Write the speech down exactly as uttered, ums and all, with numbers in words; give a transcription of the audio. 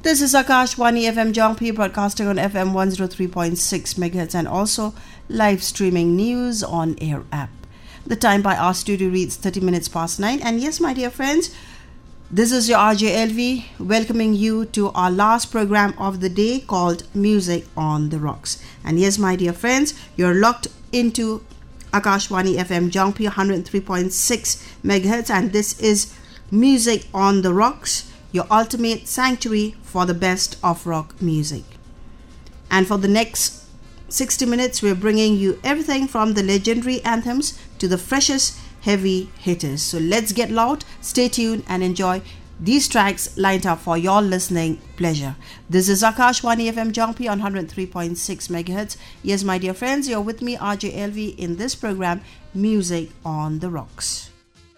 This is Akashwani F M Jongpi, broadcasting on F M one oh three point six megahertz and also live streaming news on Air app. The time by our studio reads thirty minutes past nine. And yes, my dear friends, this is your R J L V welcoming you to our last program of the day called Music on the Rocks. And yes, my dear friends, you're locked into Akashwani F M Jongpi one oh three point six megahertz, and this is Music on the Rocks, your ultimate sanctuary for the best of rock music. And for the next sixty minutes, we're bringing you everything from the legendary anthems to the freshest heavy hitters. So let's get loud, stay tuned, and enjoy these tracks lined up for your listening pleasure. This is Akashwani F M Jongpi on one oh three point six megahertz. Yes, my dear friends, you're with me, R J L V, in this program, Music on the Rocks.